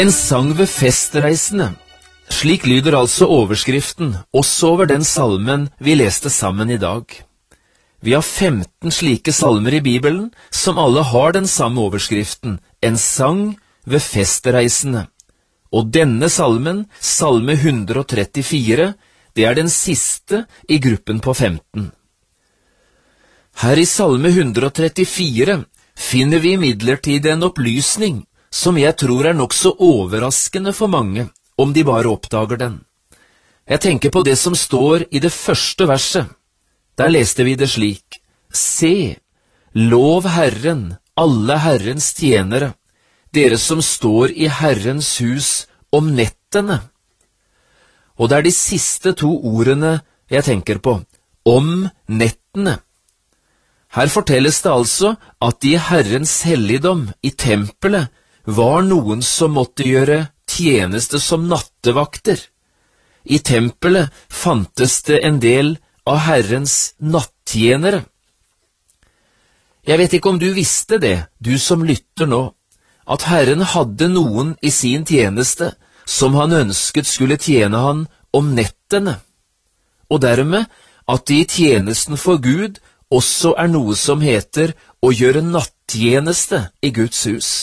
En sang ved festreisende. Slik lyder altså overskriften, også over den salmen vi leste sammen i dag. Vi har 15 slike salmer i Bibelen, som alle har den samme overskriften, en sang ved festreisende. Og denne salmen, salme 134, det er den siste i gruppen på 15. Her i salme 134 finner vi imidlertid en opplysning som jeg tror er nok så overraskende for mange, om de bare oppdager den. Jeg tenker på det som står i det første verset. Der leste vi det slik: Se, lov Herren, alle Herrens tjenere, dere som står i Herrens hus om nettene. Og det er de siste 2 ordene jeg tenker på, om nettene. Her fortelles det altså at i Herrens helligdom, i tempelet, var noen som måtte gjøre tjeneste som nattevakter. I tempelet fantes det en del av Herrens nattjenere. Jeg vet ikke om du visste det, du som lytter nå, at Herren hadde noen i sin tjeneste som han ønsket skulle tjene han om nettene, og dermed at det i tjenesten for Gud også er noe som heter å gjøre nattjeneste i Guds hus.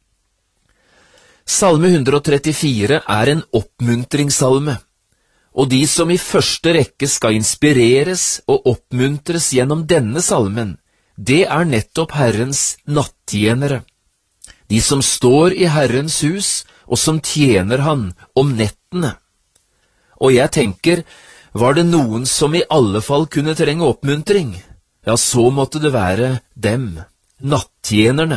Salme 134 er en oppmuntringssalme, og de som i første rekke skal inspireres og oppmuntres gjennom denne salmen, det er nettopp Herrens nattjenere, de som står i Herrens hus og som tjener han om nettene. Og jeg tenker, var det noen som i alle fall kunne trenge oppmuntring, ja, så måtte det være dem, nattjenerne.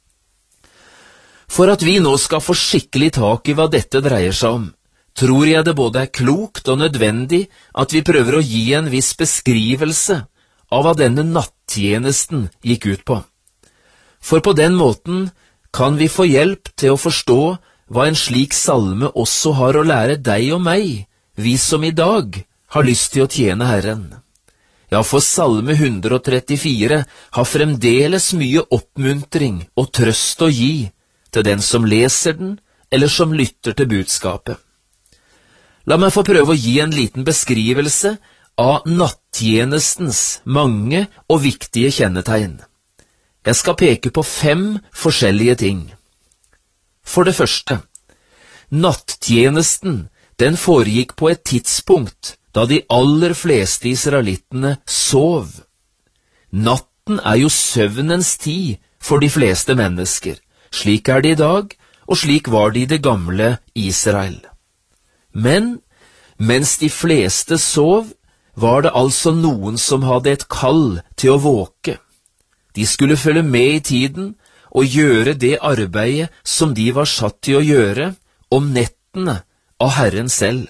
For at vi nå skal få skikkelig tak i hva dette dreier seg om, tror jeg det både er klokt og nødvendig at vi prøver å gi en viss beskrivelse av hva denne nattjenesten gikk ut på. For på den måten kan vi få hjelp til å forstå hva en slik salme også har å lære deg og meg, vi som i dag har lyst til å tjene Herren. Ja, for salme 134 har fremdeles mye oppmuntring og trøst å gi til den som leser den, eller som lytter til budskapet. La meg få prøve å gi en liten beskrivelse av nattjenestens mange og viktige kjennetegn. Jeg skal peke på 5 forskjellige ting. For det første, nattjenesten, den foregikk på et tidspunkt da de aller fleste israelittene sov. Natten er jo søvnens tid for de fleste mennesker. Slik er det i dag, og slik var det i det gamle Israel. Men mens de fleste sov, var det altså noen som hadde et kall til å våke. De skulle følge med i tiden og gjøre det arbeidet som de var satt til å gjøre om nettene av Herren selv.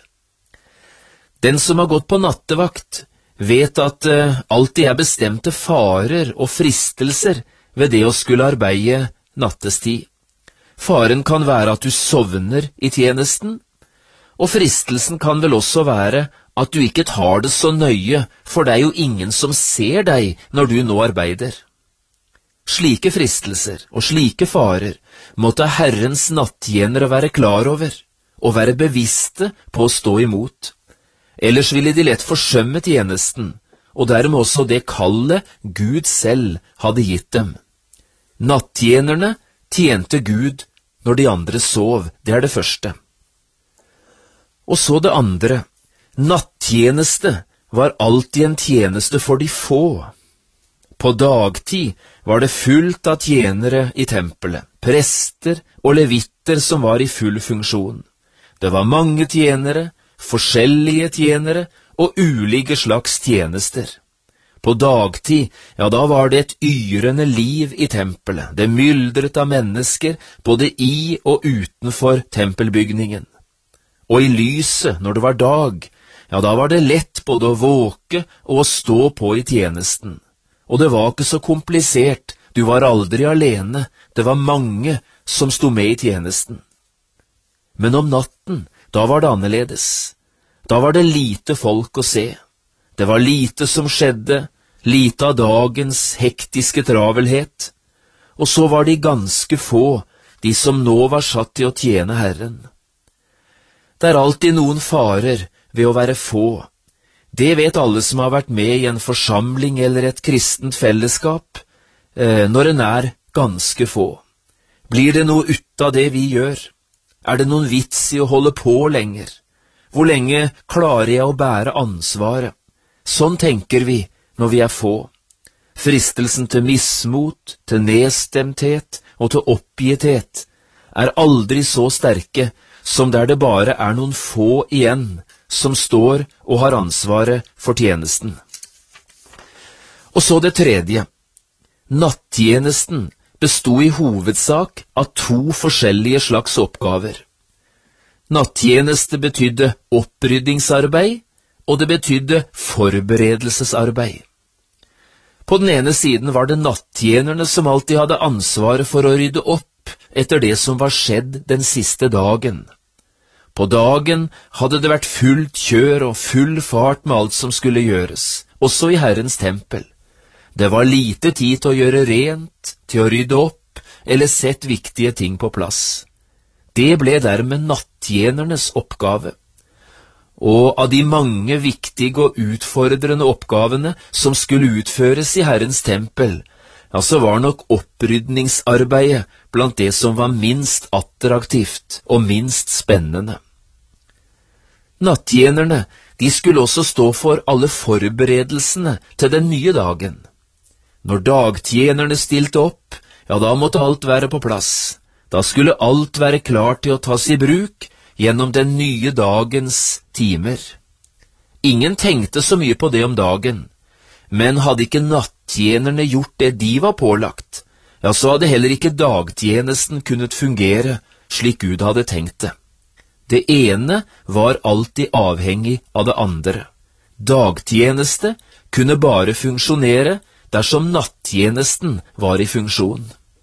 Den som har gått på nattevakt, vet at alltid er bestemte farer og fristelser ved det å skulle arbeide nattestid. Faren kan være at du sovner i tjenesten, og fristelsen kan vel også være at du ikke tar det så nøye, for det er jo ingen som ser deg når du nå arbeider. Slike fristelser og slike farer måtte Herrens nattjenere være klar over, og være bevisste på å stå imot. Ellers ville de lett forsømme tjenesten, og dermed også det kallet Gud selv hadde gitt dem. Nattjenerne tjente Gud når de andre sov, det er det første. Og så det andre, nattjeneste var alltid en tjeneste for de få. På dagtid var det fullt av tjenere i tempelet, prester og levitter som var i full funksjon. Det var mange tjenere, forskjellige tjenere og ulike slags tjenester. På dagtid, ja, da var det et yrende liv i tempelet. Det myldret av mennesker, både i og utenfor tempelbygningen. Og i lyset, når det var dag, ja, da var det lett både å våke og å stå på i tjenesten. Og det var ikke så komplisert, du var aldri alene, det var mange som sto med i tjenesten. Men om natten, da var det annerledes. Da var det lite folk å se. Det var lite som skjedde, lite av dagens hektiske travelhet, og så var de ganske få de som nå var satt til å tjene Herren. Det er alltid noen farer ved å være få. Det vet alle som har vært med i en forsamling eller et kristent fellesskap, når en er ganske få. Blir det noe ut av det vi gjør? Er det noen vits i å holde på lenger? Hvor lenge klarer jeg å bære ansvaret? Sånn tenker vi når vi er få. Fristelsen til mismot, til nedstemthet og til oppgitthet er aldri så sterke som der det bare er noen få igjen som står og har ansvaret for tjenesten. Og så det tredje. Nattjenesten bestod i hovedsak av 2 forskjellige slags oppgaver. Nattjeneste betydde oppryddingsarbeid, og det betydde forberedelsesarbeid. På den ene siden var det nattjenerne som alltid hadde ansvaret for å rydde opp etter det som var skjedd den siste dagen. På dagen hadde det vært fullt kjør og full fart med alt som skulle gjøres, også i Herrens tempel. Det var lite tid til å gjøre rent, til å rydde opp, eller sette viktige ting på plass. Det ble dermed nattjenernes oppgave. Og av de mange viktige og utfordrende oppgavene som skulle utføres i Herrens tempel, så var nok opprydningsarbeidet blant det som var minst attraktivt og minst spennende. Nattjenerne, de skulle også stå for alle forberedelsene til den nye dagen. Når dagtjenerne stilte opp, da måtte alt være på plass. Da skulle alt være klart til å tas i bruk gjennom den nye dagens timer. Ingen tenkte så mye på det om dagen, men hadde ikke nattjenerne gjort det de var pålagt, så hadde heller ikke dagtjenesten kunnet fungere slik Gud hadde tenkt det. Det ene var alltid avhengig av det andre. Dagtjeneste kunne bare funksjonere dersom nattjenesten var i funksjon.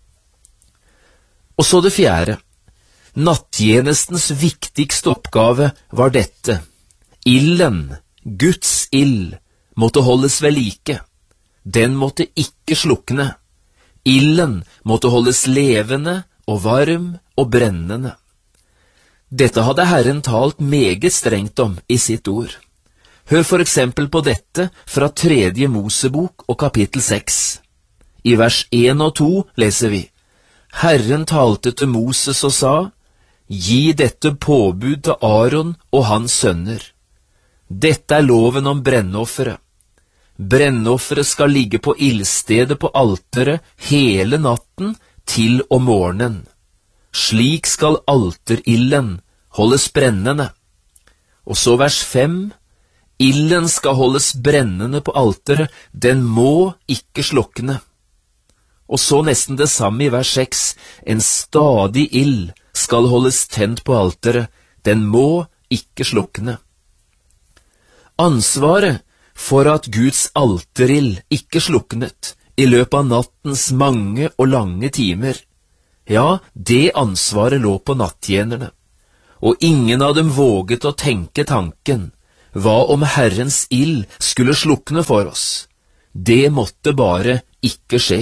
Og så det fjerde. Nattjenestens viktigste oppgave var dette. Ilden, Guds ild, måtte holdes ved like. Den måtte ikke slukne. Ilden måtte holdes levende og varm og brennende. Dette hadde Herren talt meget strengt om i sitt ord. Hør for eksempel på dette fra 3. Mosebok og kapittel 6. I vers 1 og 2 leser vi: Herren talte til Moses og sa: Gi dette påbud til Aaron og hans sønner. Dette er loven om brennofferet. Brennofferet skal ligge på ildstedet på alteret hele natten til om morgenen. Slik skal alterilden holdes brennende. Og så vers 5. Ilden skal holdes brennende på alteret, den må ikke slukne. Og så nesten det samme i vers 6. En stadig ild skal holdes tent på alteret, den må ikke slukne. Ansvaret for at Guds alterild ikke sluknet i løpet av nattens mange og lange timer, det ansvaret lå på nattjenerne, og ingen av dem våget å tenke tanken: hva om Herrens ild skulle slukne for oss? Det måtte bare ikke skje.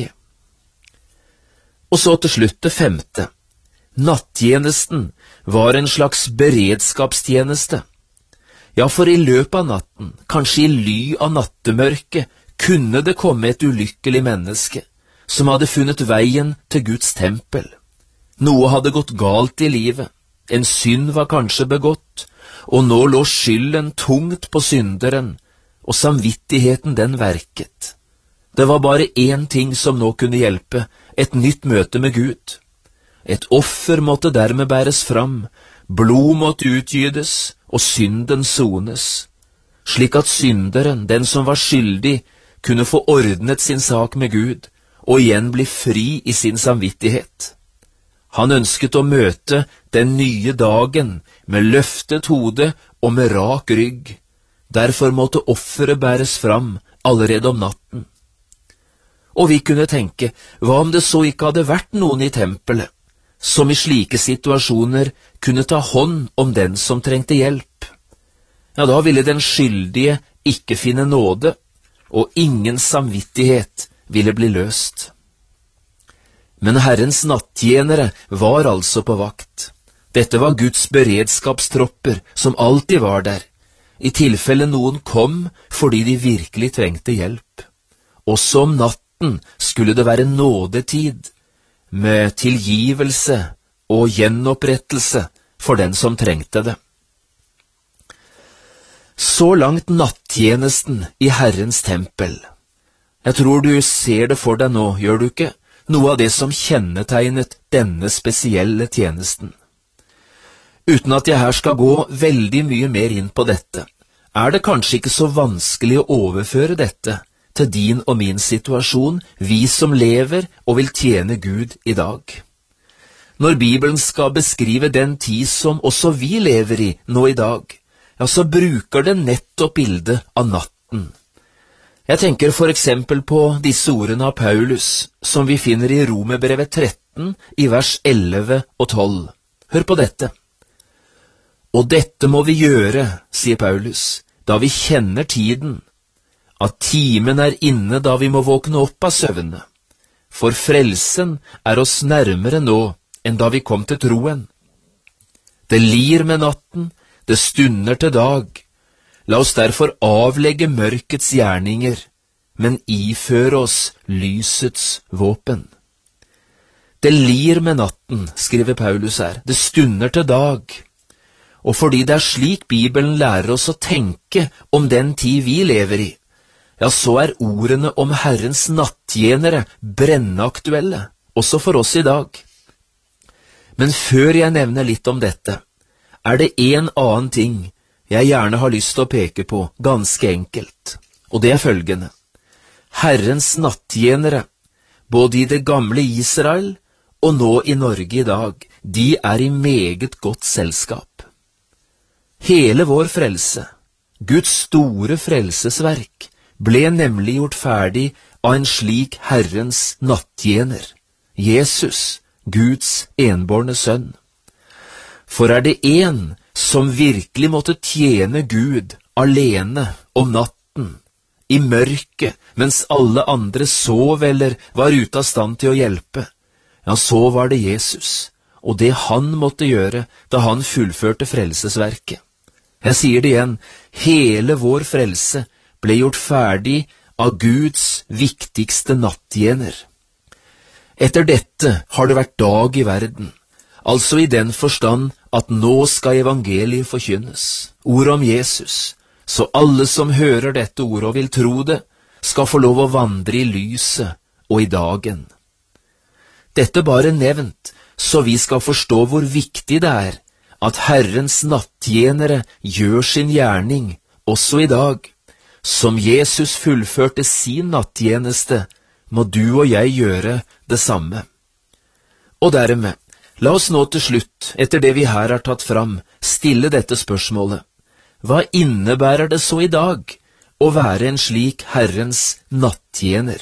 Og så til slutt det 5. Nattjenesten var en slags beredskapstjeneste. Ja, for i løpet av natten, kanskje i ly av nattemørket, kunne det komme et ulykkelig menneske som hadde funnet veien til Guds tempel. Noe hadde gått galt i livet, en synd var kanskje begått, og nå lå skylden tungt på synderen, og samvittigheten den verket. Det var bare én ting som nå kunne hjelpe: et nytt møte med Gud. Et offer måtte dermed bæres fram, blod måtte utgytes, og synden sones, slik at synderen, den som var skyldig, kunne få ordnet sin sak med Gud, og igjen bli fri i sin samvittighet. Han ønsket å møte den nye dagen med løftet hode og med rak rygg. Derfor måtte offeret bæres fram allerede om natten. Og vi kunne tenke, hva om det så ikke hadde vært noen i tempelet, som i slike situasjoner kunne ta hånd om den som trengte hjelp? Da ville den skyldige ikke finne nåde, og ingen samvittighet ville bli løst. Men Herrens nattjenere var altså på vakt. Dette var Guds beredskapstropper som alltid var der, i tilfelle noen kom fordi de virkelig trengte hjelp. Også om natten skulle det være nådetid, med tilgivelse og gjenopprettelse for den som trengte det. Så langt nattjenesten i Herrens tempel. Jeg tror du ser det for deg nå, gjør du ikke? Noe av det som kjennetegnet denne spesielle tjenesten. Uten at jeg her skal gå veldig mye mer inn på dette, er det kanskje ikke så vanskelig å overføre dette til din og min situasjon, vi som lever og vil tjene Gud i dag. Når Bibelen skal beskrive den tid som også vi lever i nå i dag, ja, så bruker den nettopp bildet av natten. Jeg tenker for eksempel på disse ordene av Paulus, som vi finner i Romerbrevet 13 i vers 11 og 12. Hør på dette. Og dette må vi gjøre, sier Paulus, da vi kjenner tiden, at timen er inne da vi må våkne opp av søvne. For frelsen er oss nærmere nå enn da vi kom til troen. Det lir med natten, det stunder til dag. La oss derfor avlegge mørkets gjerninger, men iføre oss lysets våpen. Det lir med natten, skriver Paulus her, det stunder til dag. Og fordi det er slik Bibelen lærer oss å tenke om den tid vi lever i, ja, så er ordene om Herrens nattjenere brennaktuelle, også for oss i dag. Men før jeg nevner litt om dette, er det en annen ting jeg gjerne har lyst til å peke på, ganske enkelt, og det er følgende. Herrens nattjenere, både i det gamle Israel og nå i Norge i dag, de er i meget godt selskap. Hele vår frelse, Guds store frelsesverk, ble nemlig gjort ferdig av en slik Herrens nattjener, Jesus, Guds enbårne sønn. For er det en som virkelig måtte tjene Gud alene om natten, i mørket, mens alle andre sov eller var ute av stand til å hjelpe, ja, så var det Jesus, og det han måtte gjøre da han fullførte frelsesverket. Jeg sier det igjen, hele vår frelse ble gjort ferdig av Guds viktigste nattjener. Etter dette har det vært dag i verden, altså i den forstand at nå skal evangeliet forkynnes, ordet om Jesus, så alle som hører dette ordet og vil tro det, skal få lov å vandre i lyset og i dagen. Dette bare nevnt, så vi skal forstå hvor viktig det er at Herrens nattjenere gjør sin gjerning også i dag. Som Jesus fullførte sin nattjeneste, må du og jeg gjøre det samme. Og dermed, la oss nå til slutt, etter det vi her har tatt fram, stille dette spørsmålet. Hva innebærer det så i dag å være en slik Herrens nattjener?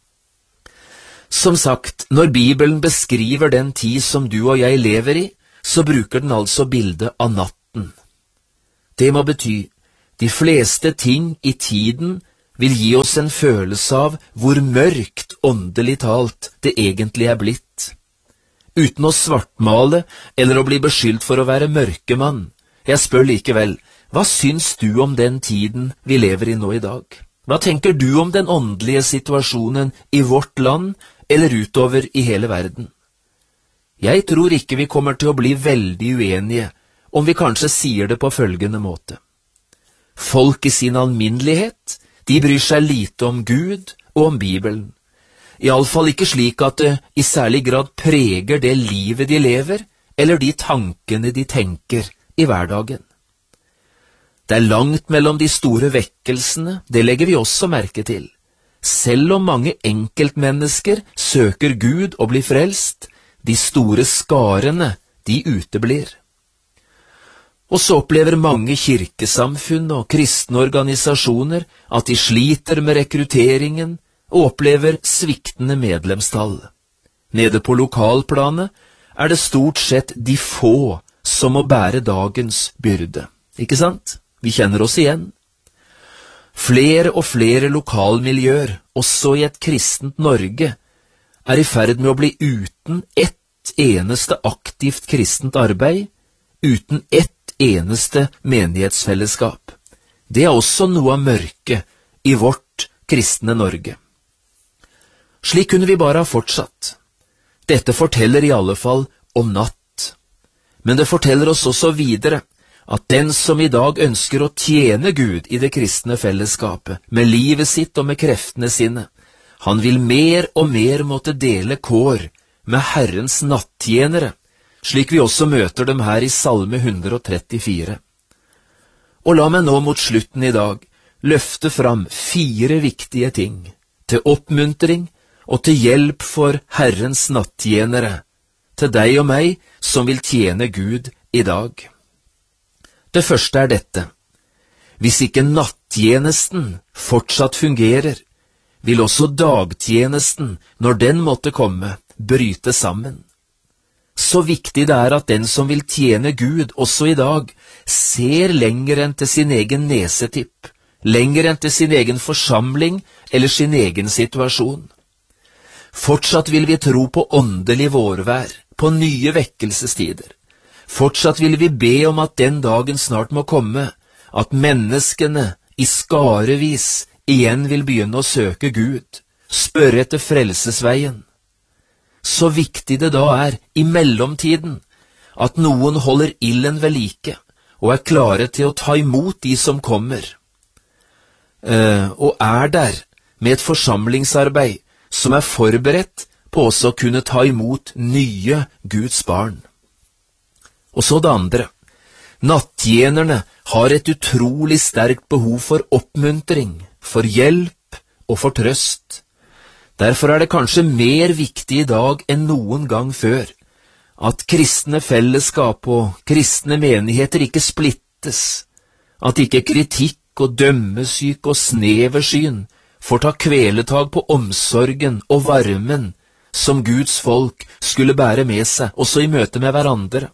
Som sagt, når Bibelen beskriver den tid som du og jeg lever i, så bruker den altså bildet av natten. Det må bety, de fleste ting i tiden vil gi oss en følelse av hvor mørkt, åndelig talt, det egentlig er blitt. Uten å svartmale eller å bli beskyldt for å være mørkemann, jeg spør likevel, hva syns du om den tiden vi lever i nå i dag? Hva tenker du om den åndelige situasjonen i vårt land eller utover i hele verden? Jeg tror ikke vi kommer til å bli veldig uenige om vi kanskje sier det på følgende måte. Folk i sin alminnelighet, de bryr seg lite om Gud og om Bibelen. I alle fall ikke slik at det i særlig grad preger det livet de lever, eller de tankene de tenker i hverdagen. Det er langt mellom de store vekkelsene, det legger vi også merke til. Selv om mange enkeltmennesker søker Gud og blir frelst, de store skarene, de uteblir. Og så opplever mange kirkesamfunn og kristne organisasjoner at de sliter med rekrutteringen og opplever sviktende medlemstall. Nede på lokalplanet er det stort sett de få som må bære dagens byrde. Ikke sant? Vi kjenner oss igjen. Flere og flere lokalmiljøer, også i et kristent Norge, er i ferd med å bli uten ett eneste aktivt kristent arbeid, uten ett eneste menighetsfellesskap. Det er også noe av mørket i vårt kristne Norge. Slik kunne vi bare ha fortsatt. Dette forteller i alle fall om natt. Men det forteller oss også videre at den som i dag ønsker å tjene Gud i det kristne fellesskapet, med livet sitt og med kreftene sine, han vil mer og mer måtte dele kår med Herrens nattjenere, slik vi også møter dem her i Salme 134. Og la meg nå mot slutten i dag løfte fram 4 viktige ting, til oppmuntring og til hjelp for Herrens nattjenere, til deg og meg som vil tjene Gud i dag. Det første er dette: hvis ikke nattjenesten fortsatt fungerer, vil også dagtjenesten, når den måtte komme, bryte sammen. Så viktig det er at den som vil tjene Gud også i dag, ser lenger enn til sin egen nesetipp, lenger enn til sin egen forsamling eller sin egen situasjon. Fortsatt vil vi tro på åndelig vårvær, på nye vekkelsestider. Fortsatt vil vi be om at den dagen snart må komme, at menneskene i skarevis igjen vil begynne å søke Gud, spørre etter frelsesveien. Så viktig det da er, i mellomtiden, at noen holder ilden ved like, og er klare til å ta imot de som kommer, og er der med et forsamlingsarbeid som er forberedt på også å kunne ta imot nye Guds barn. Og så det andre: nattjenerne har et utrolig sterkt behov for oppmuntring, for hjelp og for trøst. Derfor er det kanskje mer viktig i dag enn noen gang før at kristne fellesskap og kristne menigheter ikke splittes, at ikke kritikk og dømmesyk og sneversyn får ta kveletag på omsorgen og varmen som Guds folk skulle bære med seg, også i møte med hverandre.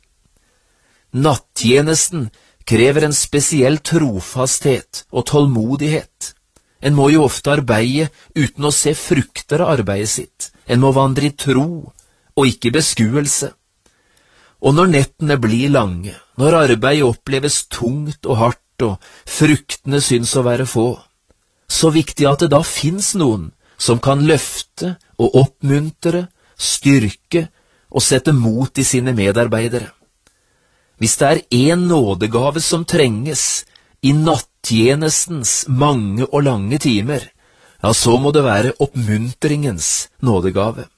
Nattjenesten krever en spesiell trofasthet og tålmodighet. En må jo ofte arbeide uten å se frukter av arbeidet sitt. En må vandre i tro og ikke beskuelse. Og når nettene blir lange, når arbeidet oppleves tungt og hardt og fruktene syns å være få, så viktig at det da finnes noen som kan løfte og oppmuntre, styrke og sette mot i sine medarbeidere. Hvis det er en nådegave som trenges i nattjenestens mange og lange timer, ja, så må det være oppmuntringens nådegave.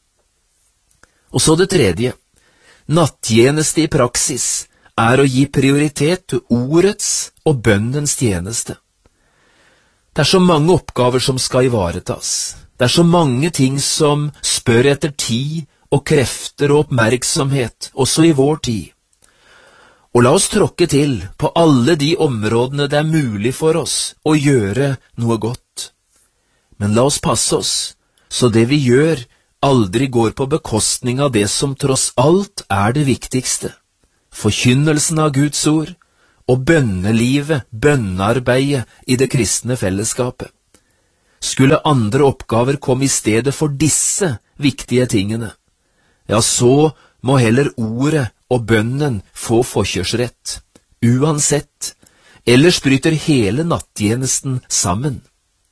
Og så det tredje: nattjeneste i praksis er å gi prioritet til ordets og bønnens tjeneste. Det er så mange oppgaver som skal ivaretas. Det er så mange ting som spør etter tid og krefter og oppmerksomhet, også i vår tid. Og la oss tråkke til på alle de områdene det er mulig for oss å gjøre noe godt. Men la oss passe oss, så det vi gjør aldri går på bekostning av det som tross alt er det viktigste: forkynnelsen av Guds ord og bønnelivet, bønnearbeidet i det kristne fellesskapet. Skulle andre oppgaver komme i stedet for disse viktige tingene, ja, så må heller ordet og bønnen få forkjørsrett, uansett, ellers bryter hele nattjenesten sammen.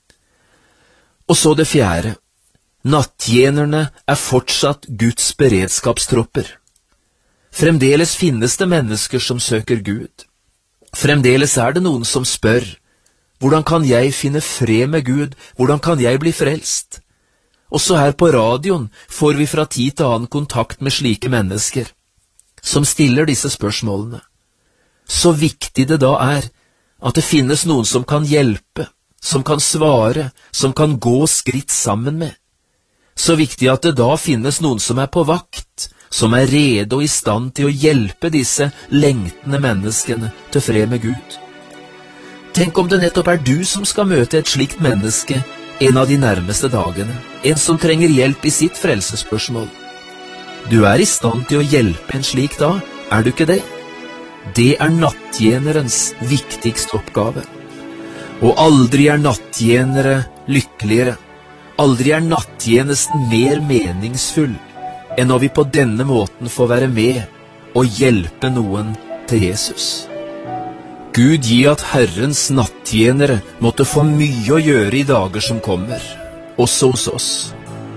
Og så det fjerde: nattjenerne er fortsatt Guds beredskapstropper. Fremdeles finnes det mennesker som søker Gud. Fremdeles er det noen som spør: hvordan kan jeg finne fred med Gud? Hvordan kan jeg bli frelst? Også her på radioen får vi fra tid til annen kontakt med slike mennesker som stiller disse spørsmålene. Så viktig det da er at det finnes noen som kan hjelpe, som kan svare, som kan gå skritt sammen med. Så viktig at det da finnes noen som er på vakt, som er rede og i stand til å hjelpe disse lengtende menneskene til fred med Gud. Tenk om det nettopp er du som skal møte et slikt menneske en av de nærmeste dagene, en som trenger hjelp i sitt frelsesspørsmål. Du er i stand til å hjelpe en slik da, er du ikke det? Det er nattjenerens viktigste oppgave. Og aldri er nattjenere lykkeligere, Aldri er nattjenesten mer meningsfull enn når vi på denne måten får være med og hjelpe noen til Jesus. Gud gi at Herrens nattjenere måtte få mye å gjøre i dager som kommer, også hos oss.